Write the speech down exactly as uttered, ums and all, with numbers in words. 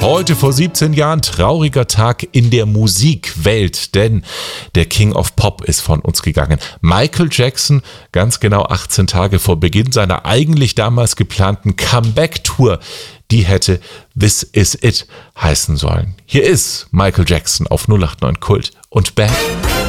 Heute vor siebzehn Jahren trauriger Tag in der Musikwelt, denn der King of Pop ist von uns gegangen. Michael Jackson, ganz genau achtzehn Tage vor Beginn seiner eigentlich damals geplanten Comeback-Tour, die hätte This Is It heißen sollen. Hier ist Michael Jackson auf null acht neun Kult und Bad.